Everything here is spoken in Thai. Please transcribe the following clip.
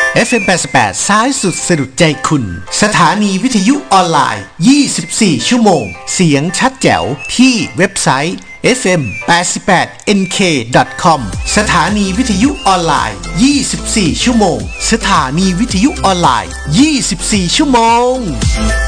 FM 88ซ้ายสุดสะดุดใจคุณสถานีวิทยุออนไลน์24ชั่วโมงเสียงชัดแจ๋วที่เว็บไซต์ fm88nk.com สถานีวิทยุออนไลน์24ชั่วโมงสถานีวิทยุออนไลน์24ชั่วโมง